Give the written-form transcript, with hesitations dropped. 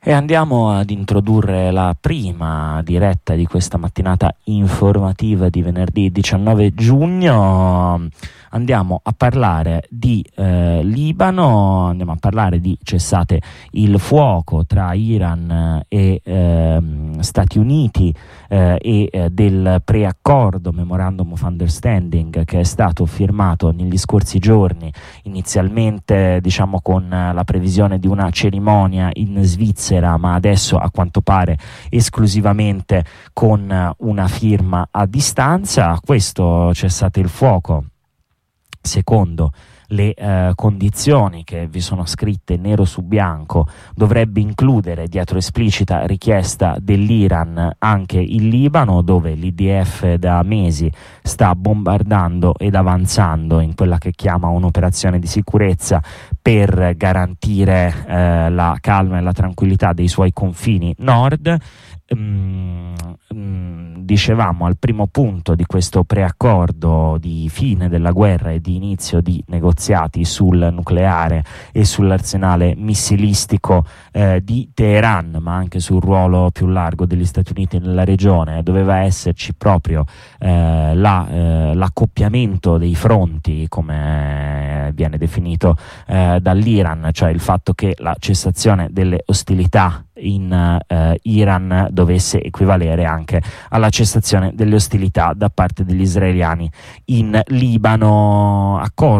E andiamo ad introdurre la prima diretta di questa mattinata informativa di venerdì 19 giugno. Andiamo a parlare di Libano, andiamo a parlare di cessate il fuoco tra Iran e Stati Uniti e del preaccordo Memorandum of Understanding che è stato firmato negli scorsi giorni, inizialmente con la previsione di una cerimonia in Svizzera, ma adesso a quanto pare esclusivamente con una firma a distanza. Questo cessate il fuoco, secondo le condizioni che vi sono scritte nero su bianco, dovrebbe includere, dietro esplicita richiesta dell'Iran, anche il Libano, dove l'IDF da mesi sta bombardando ed avanzando in quella che chiama un'operazione di sicurezza per garantire la calma e la tranquillità dei suoi confini nord. Dicevamo al primo punto di questo preaccordo di fine della guerra e di inizio di negoziati sul nucleare e sull'arsenale missilistico di Teheran, ma anche sul ruolo più largo degli Stati Uniti nella regione, doveva esserci proprio l'accoppiamento dei fronti, come viene definito dall'Iran, cioè il fatto che la cessazione delle ostilità in Iran dovesse equivalere anche alla cessazione delle ostilità da parte degli israeliani in Libano. Accordo